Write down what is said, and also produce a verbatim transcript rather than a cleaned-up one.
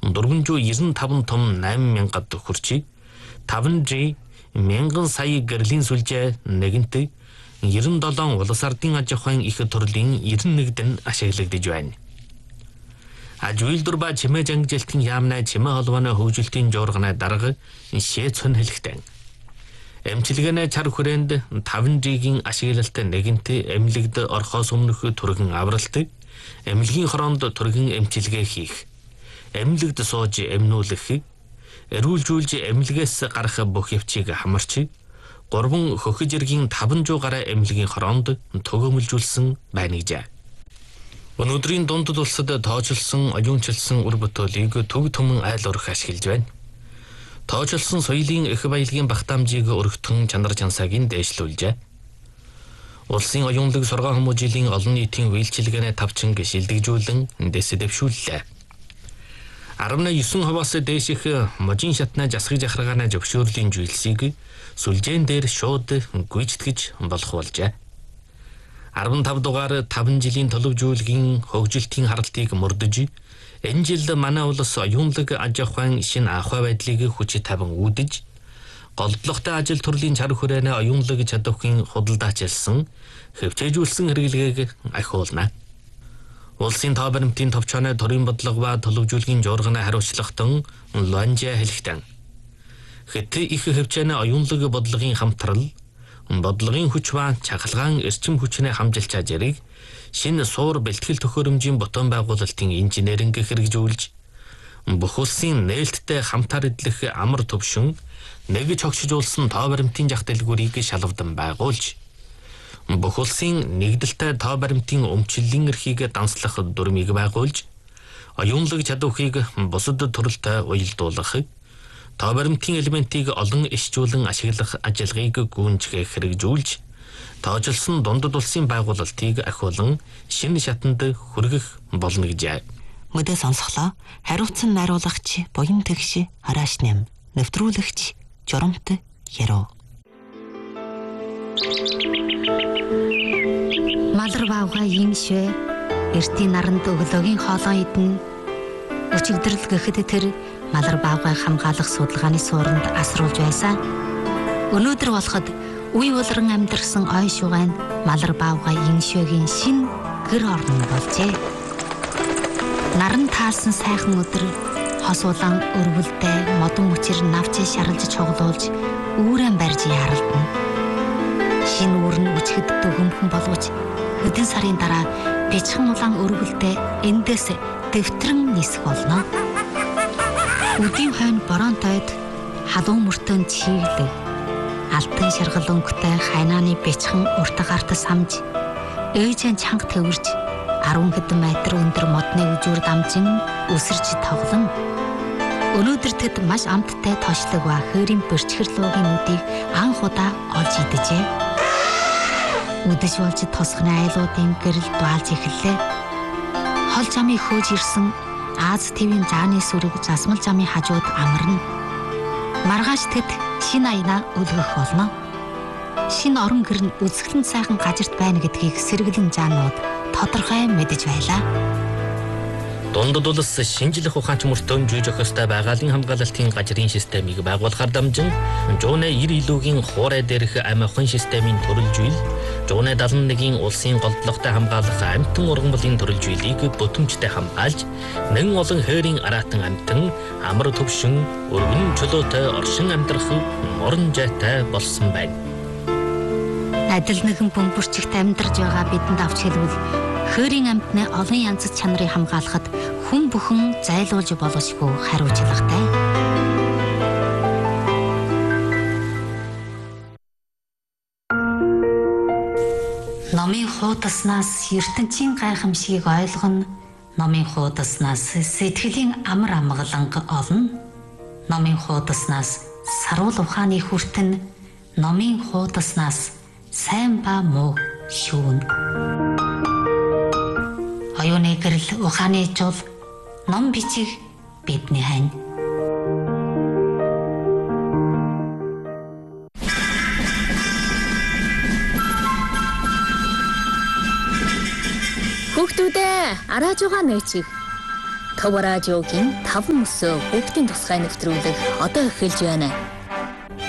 дөрвөн девяносто пять том восемь мянгад хүрчээ. таван G мянган сая гэрлийн сүлжээ нэгэнтэг девяносто семь улс ардын аж ахуйн их төрлийн девяносто нэгд нь ашиглагдж байна. Аж үйлдвэр ба чимээ жангилтын яамнаа чимээ холбооны хөгжилтийн жуурганаа дарга шээцэн хэлэхтэн. Эмчилгээний чар хүрээнд таван G-ийн ашиглалт нэгэнтээ эмнэлэгд орхоос өмнөх түргэн авралт, эмнэлгийн хороонд түргэн эмчилгээ хийх, эмнэлэгд сууж эмнүүлэх, эрүүлжүүлж эмнэлгээс гарах бүх явцыг хамарч, гурван хөхөж иргийн таван сая гаруй эмнэлгийн хороонд төгөөмөлжүүлсэн байна гэжээ. Өнөөдрийн дундад улсад тоочилсон, оюунчилсан үр бүтээлийг төг түмэн айл урах ашиглаж байна. Тоочилсон соёлын их баялагын багтаамжийг өргөтгөн чанар чансаагийн дээшлүүлжээ. Улсын оюунлаг сургаан хүмүүжлийн олон нийтийн үйлчилгээний тавчин шилдэгжүүлэн дэс дэвшүүллээ. десять хувиас дээш их можин шатны засгыг захаргааны зөвшөөрлийн зүйлсийг сүлжээн дээр шууд гүйцэтгэж болох болжээ. арван тав дугаар таван жилийн төлөвжүүлгийн хөгжилтийн харалтыг мөрдөж, энэ жил манай улс оюунлаг аж ахуйн шинэ ахуй байдлыг хүч тавин үүдэж, голдлоготой ажил төрлийн чар хүрээний оюунлаг чадварын худалдаачилсан, хөвчээжүүлсэн хэрэглэгийг ахиулна. Улсын тоо баримтын товчооны төрийн бодлого ба төлөвжүүлгийн жуурганы хариуцлагатан Луанжа хэлэхтэн. Хэт их хөвчөөний оюунлаг бодлогын хамтрал, бодлогын хүч ба чахалгаан эрчим хүчний хамжилт чажрыг шинэ суур бэлтгэл төхөөрөмжийн ботон байгуулалтын инженеринг хэрэгжүүлж, бүх улсын нээлттэй хамтар эдлэх амар төвшин нэг чогшжуулсан тоо баримтын зах дэлгүүрийг шалгавдан байгуулж, бүх улсын нэгдэлтэй тоо баримтын өмчлөлийн эрхийг данслах дүрмийг байгуулж, оюунлаг чадварыг бусад төрөлтэй уялдуулах, тоо баримтын элементийг олон ишжүүлэн ашиглах ажиллагааг гүйцэтгэх хэрэгжүүлж, тоочилсон дундад улсын байгуулалтыг ахиулан шинэ шатанд хүргэх болно гэжээ. Мэдээ сонсголоо. Хариуцсан найруулагч Буян Тэгш Арааш нэм, нэвтрүүлэгч Жоромт Яруу. Малар баавга иншвэ эртний наранд өглөөгийн хоолоо идэн өчигдрэл гэхэд тэр малар баавгай хамгаалах судалгааны суурьнд асруулж байсан. Өнөөдөр болоход үе болрон амьдарсан ой шугайн малар баавгай иншвэгийн шин гэр орн болжээ. Наран таалсан сайхан өдөр хос улаан өргөлтэй модон мөчир навч шаралж чоглуулж үүрэн барьж яралдана. Шин үүр нь үчгэд дөгөмхөн боловч хэдэн сарын дараа бичхэн улаан өргөлтэй эндээс дэвтрэн нисэх болно. Үдийн хойно борон тойд халуун мөртөн чиглэг алтан шаргал өнгөтэй хайнааны бичхэн урт гарт самж ээжэн чанга төвөрж арван хэдэн метр өндөр модны үжүүр дамжин өсөрж тоглон. Өнөөдөр тэд маш амттай тоочлог ба хээрийн бэрчгэрлуугийн нүдийг анх удаа олж идэжээ. Үдэш болж тосхны айлуудын гэрэл дуалж эхэллээ. Хол замыг хөөж ирсэн Аз твийн зааны сүрэг засмал замын хажууд амарна. Маргааш тэд шинэ аянаа өлгөх болно. Шинэ орон гэр нь үзэсгэлэн сайхан газарт байна гэдгийг сэргэлэн заанууд тодорхой мэдэж байлаа. Дундад улс шинжлэх ухаанч мөртөө жүйж өгөхөстэй байгалийн хамгаалалтын газрын системийг байгуулахаар дамжин жууны девяносто илүүгийн хуурай дээрх амь ахуйн системийн төрөлжүүл, жууны даатгалын нэгийн улсын голдлоготой хамгаалах амьтан ургамлын төрөлжүүлийг бүтэмжтэй хамгаалж, нэн олон хээрийн араатан амьтан амар төвшин, өргөн чөлөөтэй оршин амьдрах морон жайтай болсон байна. Адил нэгэн бөмбөрчигт амьдарч байгаа бидэнд авч хэлбэл хээрийн амьтны олон янз чанарыг хамгаалахад хүн бүхэн зайлуулж боловсгүй хариуцлагатай. Номын хуудаснаас ертөнцийн гайхамшигыг ойлгоно. Номын хуудаснаас сэтгэлийн амар амгаланг олно. Номын хуудаснаас саруул ухааны хүртэн, номын хуудаснаас сайн ба муу шүүн. Оюуны гэрэл ухааны жол ном бичиг бидний хань. Хүүхдүүдээ арааж байгаа нээчиг. Төв радиогийн таван өсөө бүгдийн тусгай нэвтрүүлэг одоо эхэлж байна.